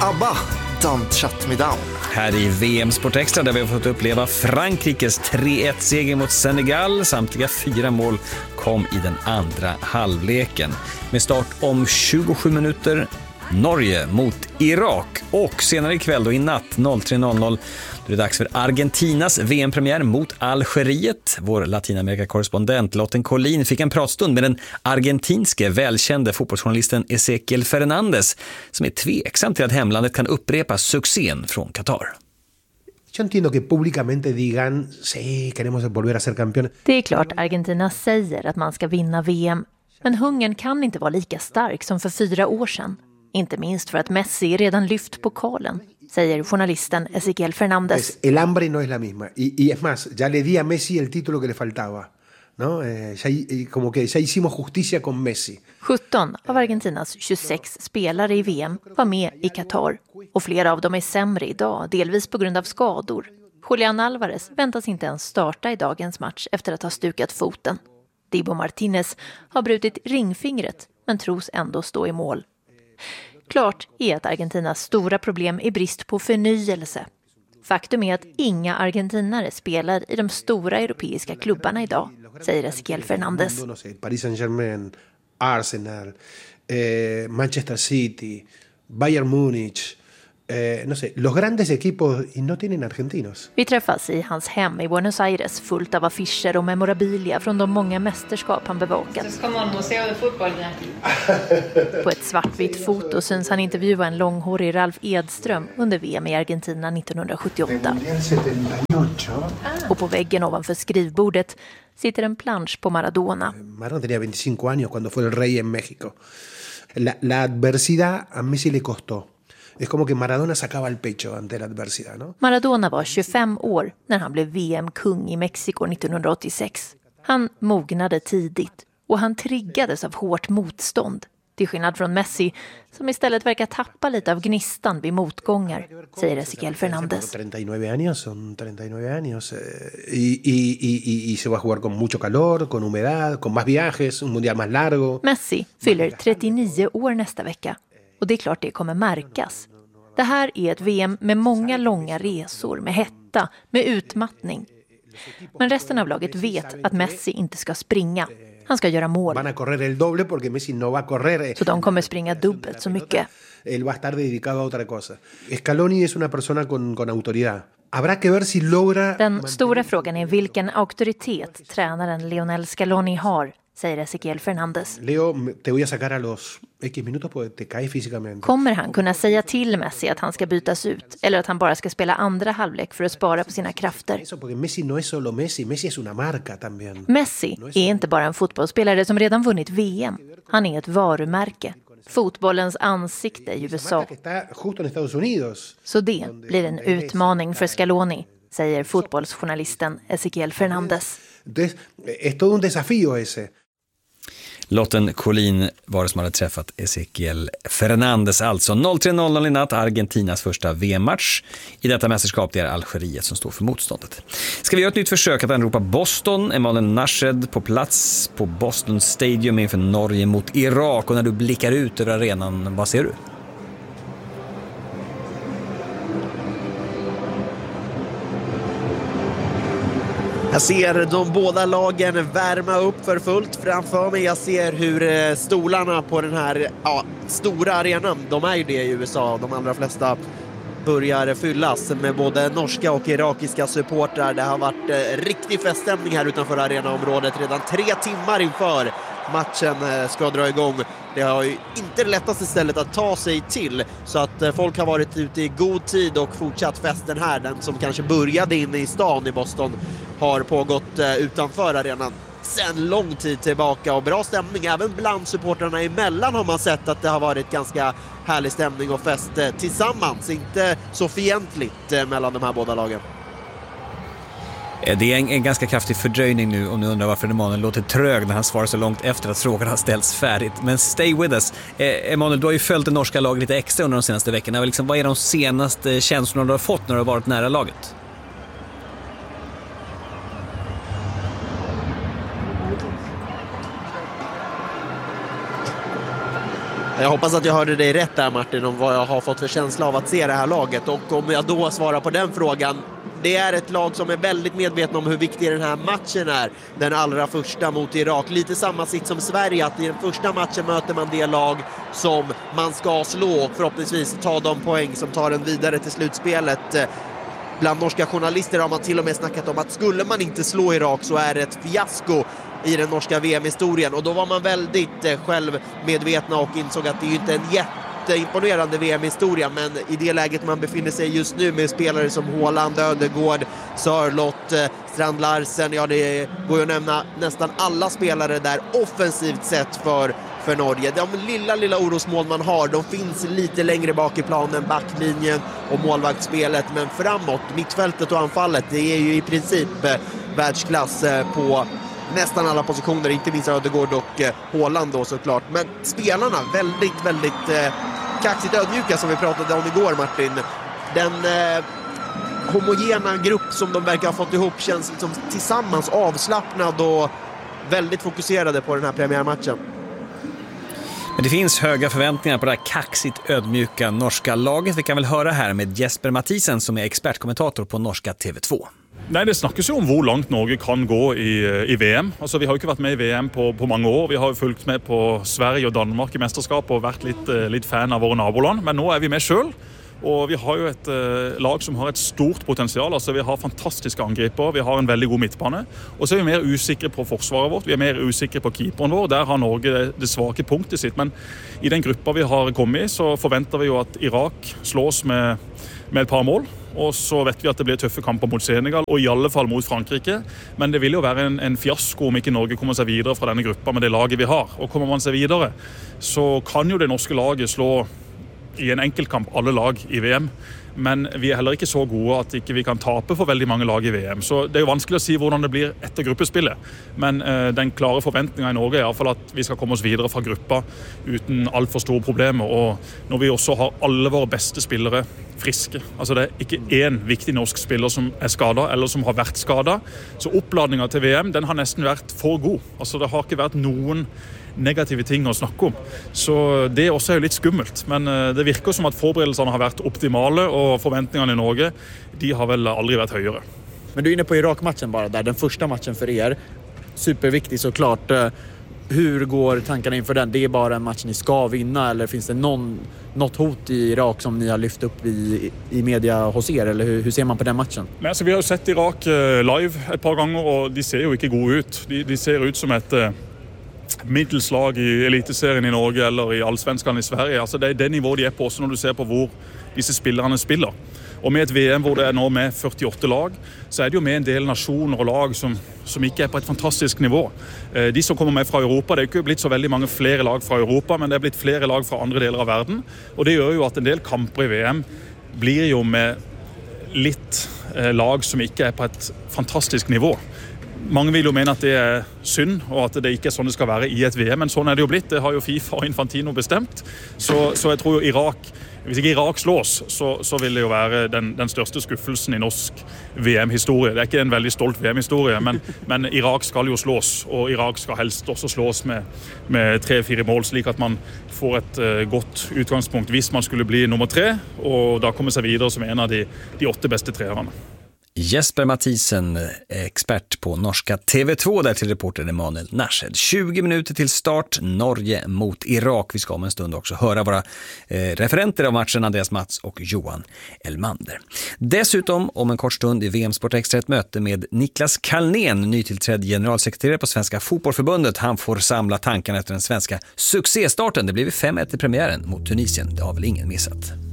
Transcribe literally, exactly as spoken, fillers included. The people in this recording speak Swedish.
ABBA, Don't Shut Me Down. Här i V M Sport Extra där vi har fått uppleva Frankrikes tre ett seger mot Senegal. Samtliga fyra mål kom i den andra halvleken. Med start om tjugosju minuter Norge mot Irak. Och senare ikväll då i natt tre noll noll då är det dags för Argentinas V M-premiär mot Algeriet. Vår Latinamerika-korrespondent Lotten Collin fick en pratstund med den argentinske välkände fotbollsjournalisten Ezequiel Fernandez som är tveksam till att hemlandet kan upprepa succén från Qatar. Jag entiendo que públicamente digan, sí, queremos volver a ser campeones. Det är klart Argentina säger att man ska vinna V M, men hungern kan inte vara lika stark som för fyra år sedan. Inte minst för att Messi redan lyft pokalen, säger journalisten Ezequiel Fernandez. El hambre no es la misma. Y, y es más, ya le di a Messi el título que le faltaba. ¿No? Eh, ya, como que ya hicimos justicia con Messi. sjutton av Argentinas tjugosex spelare i V M var med i Qatar. Och flera av dem är sämre idag, delvis på grund av skador. Julián Álvarez väntas inte ens starta i dagens match efter att ha stukat foten. Dibu Martínez har brutit ringfingret men tros ändå stå i mål. Klart är att Argentinas stora problem är brist på förnyelse. Faktum är att inga argentinare spelar i de stora europeiska klubbarna idag, säger Ezequiel Fernandez. Paris Saint-Germain, Arsenal, eh, Manchester City, Bayern Múnich, eh, no sé, los grandes equipos y no tienen argentinos. Vi träffas i hans hem i Buenos Aires fullt av affischer och memorabilia från de många mästerskap han bevakat. På ett svartvitt foto syns han intervjua en långhårig Ralf Edström under V M i Argentina nittonhundrasjuttioåtta. Och på väggen ovanför skrivbordet sitter en plansch på Maradona. Maradona tenía veinticinco años cuando fue el rey en México. La, la adversidad a Messi le costó. Es como que Maradona sacaba el pecho ante la adversidad, ¿no? Maradona var tjugofem år när han blev V M-kung i Mexiko nittonhundraåttiosex. Han mognade tidigt och han triggades av hårt motstånd. Till skillnad från Messi som istället verkar tappa lite av gnistan vid motgångar, säger Ezequiel Fernandez. trettionio años, son trettionio años y, y, y, y se va a jugar con mucho calor, con humedad, con más viajes, un mundial más largo. Messi fyller trettionio år nästa vecka. Och det är klart det kommer märkas. Det här är ett V M med många långa resor, med hetta, med utmattning. Men resten av laget vet att Messi inte ska springa. Han ska göra mål. Van a correr el doble porque Messi no va a correr. Så de kommer springa dubbelt så mycket. Él va a estar dedicado a otra cosa. Scaloni es una persona con, con autoridad. Habrá que ver si logra... Den stora frågan är vilken auktoritet tränaren Lionel Scaloni har, säger Ezequiel Fernandez. Leo, te voy a sacar a los X minutos porque te caes físicamente. Kommer han kunna säga till Messi att han ska bytas ut eller att han bara ska spela andra halvlek för att spara på sina krafter? Eso porque Messi no es solo Messi, Messi es una marca también. Messi är inte bara en fotbollsspelare som redan vunnit V M. Han är ett varumärke. Fotbollens ansikte i U S A. Så det blir en utmaning för Scaloni, säger fotbollsjournalisten Ezequiel Fernandez. Entonces, es todo un desafío ese. Lotten Collin var det som hade träffat Ezequiel Fernandez, alltså tre noll noll i natt, Argentinas första V M-match. I detta mästerskap det är Algeriet som står för motståndet. Ska vi göra ett nytt försök att anropa Boston? Emanuel Nashed på plats på Boston Stadium inför Norge mot Irak. Och när du blickar ut över arenan, vad ser du? Jag ser de båda lagen värma upp för fullt framför mig. Jag ser hur stolarna på den här ja, stora arenan, de är ju det i U S A, de allra flesta börjar fyllas med både norska och irakiska supportrar. Det har varit eh, riktig feststämning här utanför arenaområdet redan tre timmar inför matchen eh, ska dra igång. Det har ju inte det lättaste stället att ta sig till, så att eh, folk har varit ute i god tid och fortsatt festen här. Den som kanske började inne i stan i Boston har pågått eh, utanför arenan sen lång tid tillbaka, och bra stämning även bland supportrarna emellan har man sett att det har varit ganska härlig stämning och fest eh, tillsammans, inte så fientligt eh, mellan de här båda lagen. Det är en, en ganska kraftig fördröjning nu, och nu undrar varför Emanuel låter trög när han svarar så långt efter att frågan har ställts färdigt. Men stay with us. Eh, Emanuel, du har ju följt det norska laget lite extra under de senaste veckorna. Liksom, vad är de senaste känslorna du har fått när du har varit nära laget? Jag hoppas att jag hörde dig rätt där, Martin, om vad jag har fått för känsla av att se det här laget. Och om jag då svarar på den frågan, det är ett lag som är väldigt medvetna om hur viktig den här matchen är. Den allra första mot Irak. Lite samma sitt som Sverige, att i den första matchen möter man det lag som man ska slå och förhoppningsvis ta de poäng som tar en vidare till slutspelet. Bland norska journalister har man till och med snackat om att skulle man inte slå Irak så är det ett fiasko i den norska V M-historien. Och då var man väldigt eh, självmedvetna och insåg att det är ju inte en jätteimponerande V M-historia, men i det läget man befinner sig just nu med spelare som Haaland, Ödegård, Sörlott, eh, Strand Larsen, ja det går ju att nämna nästan alla spelare där offensivt sett för för Norge. De lilla, lilla orosmål man har, de finns lite längre bak i planen, backlinjen och målvaktsspelet, men framåt, mittfältet och anfallet, det är ju i princip eh, världsklass eh, på nästan alla positioner, inte minst Ödegård och eh, Haaland då såklart. Men spelarna, väldigt, väldigt eh, kaxigt ödmjuka som vi pratade om igår, Martin. Den eh, homogena grupp som de verkar ha fått ihop känns liksom tillsammans avslappnad och väldigt fokuserade på den här premiärmatchen. Men det finns höga förväntningar på det här kaxigt ödmjuka norska laget. Vi kan väl höra här med Jesper Mathisen som är expertkommentator på norska T V två. Nej, det snakkes jo om hvor langt Norge kan gå i, i V M. Altså, vi har jo ikke vært med i V M på, på mange år. Vi har jo fulgt med på Sverige og Danmark i mesterskap og vært litt, litt fan av våre naboland. Men nå er vi med selv. Og vi har jo et uh, lag som har et stort potensial. Altså, vi har fantastiske angriper, vi har en veldig god midtbane. Og så er vi mer usikre på forsvaret vårt, vi er mer usikre på keeperen vår. Der har Norge det, det svake punktet sitt. Men i den gruppa vi har kommet i, så forventer vi jo at Irak slås med, med et par mål. Og så vet vi at det blir tøffe kamper mot Senegal, og i alle fall mot Frankrike. Men det vil jo være en, en fiasko om ikke Norge kommer seg videre fra denne gruppa med det laget vi har. Og kommer man seg videre, så kan jo det norske laget slå i en enkeltkamp alle lag i V M, men vi er heller ikke så gode at ikke vi kan tape for veldig mange lag i V M. Så det er jo vanskelig å si hvordan det blir etter gruppespillet, men uh, den klare forventningen i Norge er i hvert fall at vi skal komme oss videre fra gruppa uten alt for store problemer, og når vi også har alle våre beste spillere friske, altså det er ikke en viktig norsk spiller som er skadet eller som har vært skadet, så oppladningen til V M den har nesten vært for god. Altså det har ikke vært noen negative ting å snakke om. Så det også er jo litt skummelt, men det virker som at forberedelsene har vært optimale, og forventningene i Norge, de har väl aldrig varit högre. Men du är inne på Irak-matchen bara där, den första matchen för er. Superviktig såklart. Hur går tankarna inför den? Det är bara en match ni ska vinna, eller finns det någon, något hot i Irak som ni har lyft upp i, i media hos er, eller hur, hur ser man på den matchen? Men alltså, vi har ju sett Irak live ett par gånger och de ser ju inte gode ut. De, de ser ut som ett middelslag i eliteserien i Norge eller i allsvenskan i Sverige. Altså det er det nivået de er på også når du ser på hvor disse spillerne spiller. Og med et V M hvor det er nå med førtiåtte lag, så er det jo med en del nasjoner og lag som, som ikke er på et fantastisk nivå. De som kommer med fra Europa, det er jo ikke blitt så veldig mange flere lag fra Europa, men det er blitt flere lag fra andre deler av verden. Og det gjør jo at en del kamper i V M blir jo med litt lag som ikke er på et fantastisk nivå. Mange vil jo mene at det er synd, og at det ikke er sånn det skal være i et V M, men sånn er det jo blitt. Det har jo FIFA og Infantino bestemt. Så, så jeg tror jo Irak, hvis ikke Irak slås, så, så vil det jo være den, den største skuffelsen i norsk V M-historie. Det er ikke en veldig stolt V M-historie, men, men Irak skal jo slås, og Irak skal helst også slås med, med tre-fire mål, slik at man får et uh, godt utgangspunkt hvis man skulle bli nummer tre, og da komme seg videre som en av de, de åtte beste treerne. Jesper Mathisen, expert på norska T V två, där till reporter Emanuel Narshed. tjugo minuter till start, Norge mot Irak. Vi ska om en stund också höra våra eh, referenter av matchen, Andreas Mats och Johan Elmander. Dessutom om en kort stund i V M Sport Extra ett möte med Niklas Kalnén, nytillträdd generalsekreterare på Svenska fotbollförbundet. Han får samla tankarna efter den svenska succéstarten. Det blev fem ett i premiären mot Tunisien, det har väl ingen missat.